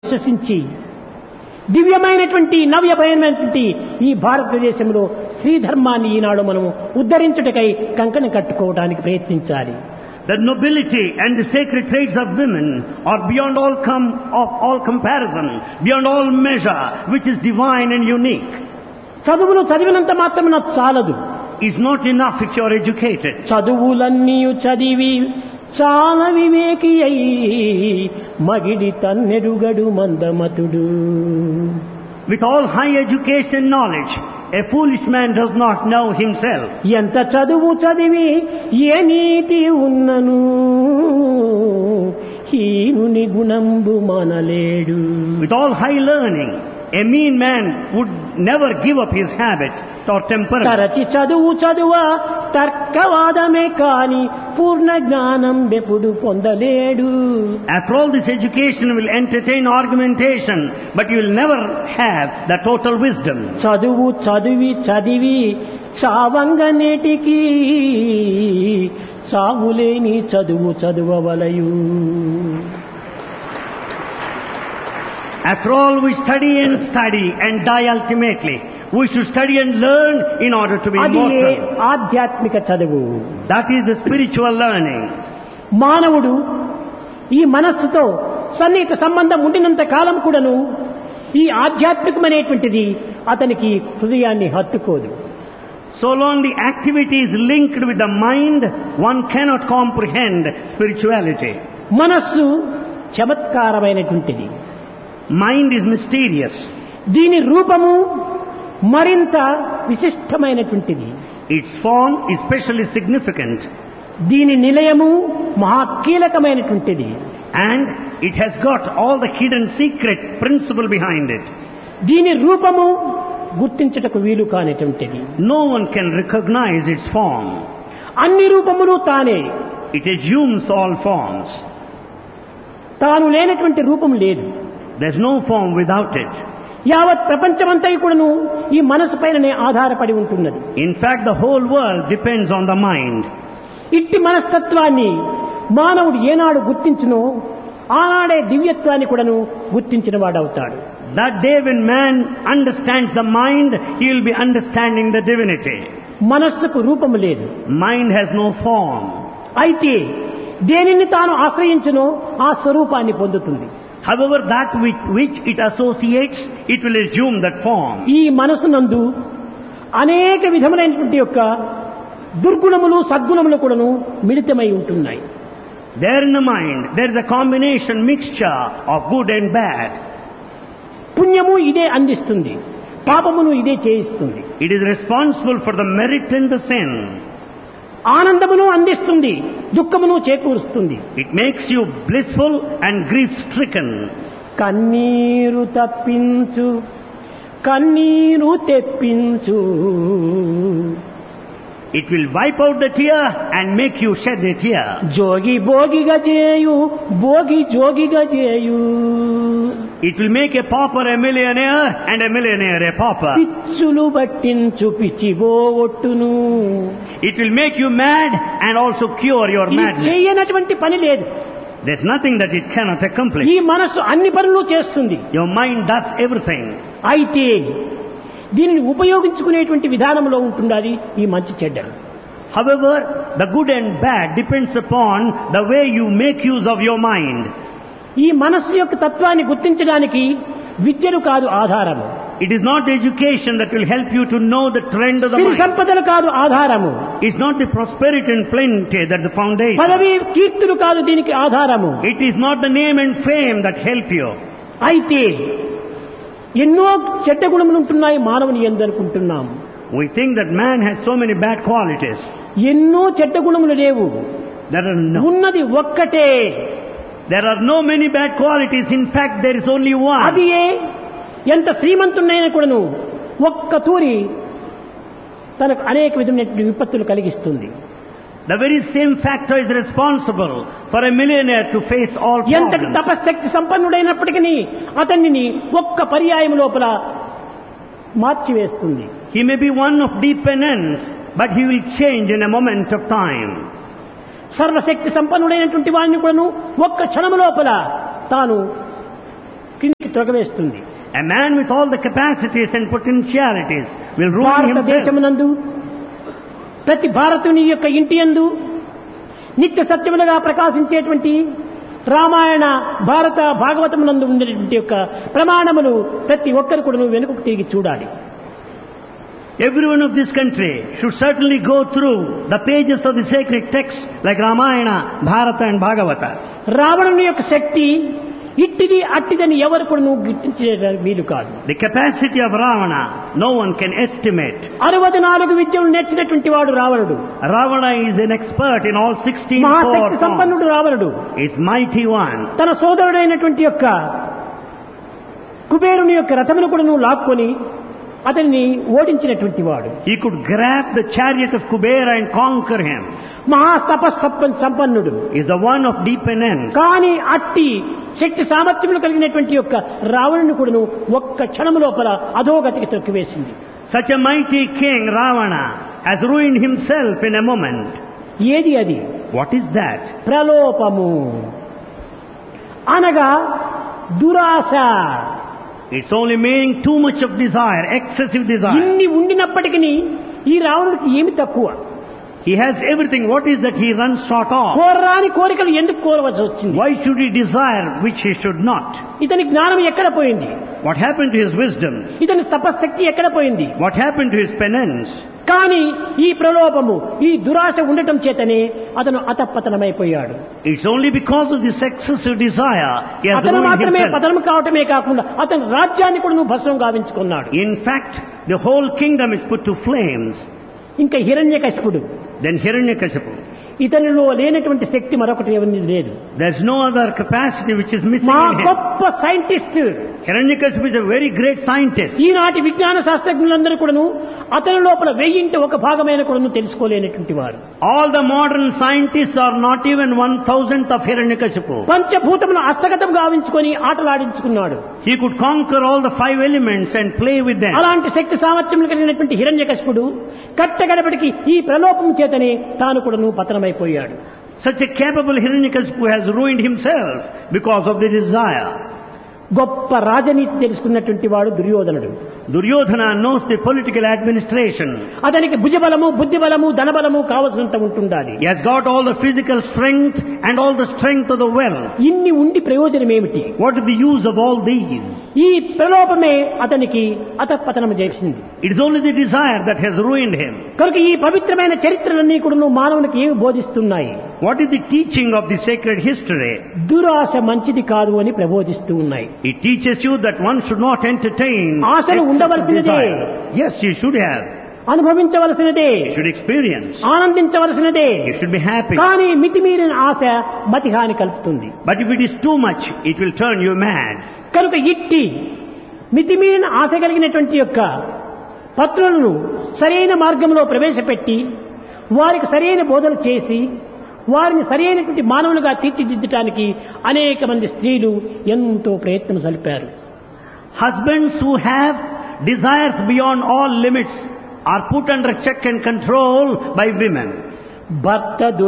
విశ్వసించి దివ్యమైనటువంటి నవ్యమైనటువంటి ఈ భారతదేశంలో స్త్రీ ధర్మాన్ని ఈనాడు మనము ఉద్ధరించుటకై కంకణం కట్టుకోవడానికి ప్రయత్నించాలి. The nobility and the sacred traits of women are beyond all comparison, beyond all measure, which is divine and unique. చదువులు చదివినంత మాత్రం నాకు చాలదు. Is not enough if you are educated. చదువులన్నీ చదివి చాలా వివేకి అయి మగిడి తన్నెరుగడు మందమతుడు. With all high education and knowledge, a foolish man does not know himself. ఎంత చదువు చదివి ఏ నీతి ఉన్నను హీనుని గుణంబు మనలేడు. With all high learning, a mean man would never give up his habit or temperament. తరచి చదువు చదువ తర్కవాదమే కాని పూర్ణ జ్ఞానం ఎప్పుడు పొందలేడు. After all, this education will entertain argumentation, but you will never have the total wisdom. చదువు చదివి చదివి చావంగ నేటికి చావులేని చదువు చదువవలయు. After all, we study and die ultimately. We should study and learn in order to be అది immortal. ఆధ్యాత్మిక చదువు. That is the spiritual learning. మానవుడు ఈ మనస్సుతో సన్నిహిత సంబంధం ఉండినంత కాలం కూడాను ఈ ఆధ్యాత్మికమైనటువంటిది అతనికి హృదయాన్ని హత్తుకోదు. So long the activity is linked with the mind, one cannot comprehend spirituality. మనస్సు చమత్కారమైనటువంటిది. Mind is mysterious. దీని రూపము మరింత విశిష్టమైనటువంటిది. Its form is especially significant. దీని నిలయము మహా కీలకమైనటువంటిది. And it has got all the hidden secret principle behind it. దీని రూపము గుర్తించుటకు వీలు కానిటువంటిది. No one can recognize its form. అన్ని రూపములు తానే. It assumes all forms. తాను లేనటువంటి రూపం లేదు. There's no form without it. యావత్ ప్రపంచమంతా కూడాను ఈ మనసు పైననే ఆధారపడి ఉంటున్నది. In fact, the whole world depends on the mind. ఇట్టి మనస్తత్వాన్ని మానవుడు ఏనాడు గుర్తించునో ఆనాడే దివ్యత్వాన్ని కూడాను గుర్తించిన వాడవుతాడు. That day when man understands the mind, he will be understanding the divinity. మనస్సుకు రూపము లేదు. Mind has no form. అయితే దేనిని తాను ఆశ్రయించునో ఆ స్వరూపాన్ని పొందుతుంది. However, that with which it associates, it will assume that form. ఈ మనసునందు అనేక విధములైనటువంటి యొక్క దుర్గుణములు సద్గుణములు కూడాను మిళితమై ఉంటున్నాయి. There in the mind, there is a combination, mixture of good and bad. పుణ్యము ఇదే అందిస్తుంది, పాపమును ఇదే చేయిస్తుంది. It is responsible for the merit and the sin. ఆనందమును అందిస్తుంది, దుఃఖమును చేకూరుస్తుంది. It makes you blissful and grief-stricken. కన్నీరు తప్పించు, కన్నీరు తెప్పించు. It will wipe out the tear and make you shed a tear. జోగి భోగిగా చేయు, భోగి జోగిగా చేయు. It will make a pauper a millionaire and a millionaire a pauper. పిచ్చులు పట్టించు పిచ్చివో ఒట్టును. It will make you mad and also cure your madness. చేయనటువంటి పని లేదు. There's nothing that it cannot accomplish. ఈ మనసు అన్ని పనులు చేస్తుంది. Your mind does everything. అయితే దీనిని ఉపయోగించుకునేటువంటి విధానంలో ఉంటున్నది ఈ మంచి చెడ్డలు. However, the good and bad depends upon the way you make use of your mind. ఈ మనస్సు యొక్క తత్వాన్ని గుర్తించడానికి విద్యలు కాదు ఆధారము. It is not education that will help you to know the trend of the Siri mind. సంపదలు కాదు ఆధారము. It's not the prosperity and plenty that's the foundation. పదవి కీర్తులు కాదు దీనికి ఆధారము. It is not the name and fame that help you. అయితే ఎన్నో చెడ్డ గుణములు ఉంటున్నాయి మానవుని యందు అనుకుంటున్నాం. We think that man has so many bad qualities. ఎన్నో చెడ్డ గుణములు లేవు. ఉన్నది ఒక్కటే. There are no many bad qualities. In fact, there is only one. అది ఎంత శ్రీమంతునైనా కూడాను ఒక్క తూరి తనకు అనేక విధమైన విపత్తులు కలిగిస్తుంది. The very same factor is responsible for a millionaire to face all ఎంతటి problems. తపశక్తి సంపన్నుడైనప్పటికీ అతన్ని ఒక్క పర్యాయం లోపల మార్చివేస్తుంది. He may be one of deep penance, but he will change in a moment of time. సర్వశక్తి సంపన్నుడైనటువంటి వాడిని కూడాను ఒక్క క్షణము లోపల తాను త్రగవేస్తుంది. A man with all the capacities and potentialities will ruin himself. భారతదేశమునందు ప్రతి భారతుని యొక్క ఇంటి యందు నిత్య సత్యములుగా ప్రకాశించేటువంటి రామాయణ భారత భాగవతమునందు ఉండేటువంటి యొక్క ప్రమాణములు ప్రతి ఒక్కరు కూడా వెనుకకు తిరిగి చూడాలి. Everyone of this country should certainly go through the pages of the sacred texts like Ramayana, Bharata and Bhagavata. రావణుని యొక్క శక్తి ఇట్టిది అట్టిదని ఎవరు కూడా గుర్తించే వీలు కాదు. The capacity of Ravana, no one can estimate. 64 విద్యలు నేర్చినటువంటి వాడు రావణుడు. Ravana is an expert in all 16 మహాశక్తి సంపన్నుడు రావణుడు. Is mighty one. తన సోదరుడైనటువంటి యొక్క కుబేరుని యొక్క రథమును కూడా లాక్కొని అతన్ని ఓడించినటువంటి వాడు. He could grab the chariot of Kubera and conquer him. సంపన్నుడు. Is the one of deep penance. కానీ అట్టి శక్తి సామర్థ్యములు కలిగినటువంటి యొక్క రావణుని కూడాను ఒక్క క్షణము లోపల అధోగతికి తొక్కివేసింది. Such a mighty king Ravana has ruined himself in a moment. ఏది అది? What is that? ప్రలోభము అనగా దురాశ. It's only meaning too much of desire, excessive desire. ఇన్ని ఉండినప్పటికీ ఈ రావణుడికి ఏమి తక్కువ? He has everything. What is that he runs short of? కోరరాని కోరికలు ఎందుకు కోరవలసి వచ్చింది? Why should he desire which he should not? ఇతని జ్ఞానం ఎక్కడ పోయింది? What happened to his wisdom? ఇతని తపశక్తి ఎక్కడ పోయింది? What happened to his penance? కానీ ఈ ప్రలోభము ఈ దురాశ ఉండటం చేతనే అతను అతపతనమైపోయాడు. It's only because of this excessive desire he has అతను ruined మాత్రమే himself. పతనం కావటమే కాకుండా అతని రాజ్యాన్ని కూడా భస్మం గావించుకున్నాడు. In fact, the whole kingdom is put to flames. ఇంకా హిరణ్యకశిపుడు. Then Hiranyakashipu. ఇతనిలో లేనటువంటి శక్తి మరొకటి ఎవరిది లేదు. There's no other capacity which is missing మా in him. గొప్ప scientist. Hiranyakashipu is a very great scientist. ఈనాటి విజ్ఞాన శాస్త్రజ్ఞులందరూ కూడాను అతని లోపల 1000 ఒక భాగమైన కూడాను తెలుసుకోలేనటువంటి వారు. All the modern scientists are not even 1,000th of Hiranyakashipu. పంచభూతములను హస్తగతం గావించుకొని ఆటలాడించుకున్నాడు. He could conquer all the 5 elements and play with them. అలాంటి శక్తి సామర్థ్యములు కలిగినటువంటి హిరణ్యకశిపుడు కట్టగడపటికి ఈ ప్రలోభం చేతనే తాను కూడాను పతనమైపోయాడు. Such a capable Hiranyakashipu has ruined himself because of the desire. గొప్ప రాజనీతి తెలుసుకున్నటువంటి వాడు దుర్యోధనుడు. Duryodhana knows the political administration. అతనికి భుజబలము బుద్ధిబలము ధనబలము కావలసినంత ఉంటుండాలి. He has got all the physical strength and all the strength of the wealth. ఇన్ని ఉండి ప్రయోజనం ఏమిటి? What is the use of all these? ఈ ప్రలోభమే అతనికి అతపతనం చేసింది. It is only the desire that has ruined him. కనుక ఈ పవిత్రమైన చరిత్రలన్నీ కూడా మానవునికి ఏమి బోధిస్తున్నాయి? What is the teaching of the sacred history? దురాశ మంచిది కాదు అని ప్రబోధిస్తూ ఉన్నాయి. It teaches you that one should not entertain ఆశలు ఉండవలసినదే. desire. Yes, you should have. అనుభవించవలసినదే. You should experience. ఆనందించవలసినదే. You should be happy. కానీ మితిమీరిన ఆశ మతిహాని కలుపుతుంది. But if it is too much, it will turn you mad. కనుక ఇట్టి మితిమీరిన ఆశ కలిగినటువంటి యొక్క పత్రులను సరైన మార్గంలో ప్రవేశపెట్టి వారికి సరైన బోధన చేసి వారిని సరైనటువంటి మానవులుగా తీర్చిదిద్దటానికి అనేక మంది స్త్రీలు ఎంతో ప్రయత్నం సలిపారు. Husbands who have desires beyond all limits are put under check and control by women. భర్త